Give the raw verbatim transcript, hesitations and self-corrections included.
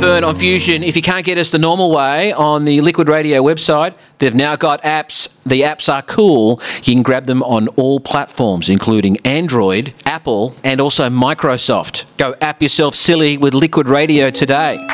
Burn on Fusion. If you can't get us the normal way on the Liquid Radio website, they've now got apps. The apps are cool. You can grab them on all platforms, including Android, Apple, and also Microsoft. Go app yourself silly with Liquid Radio today.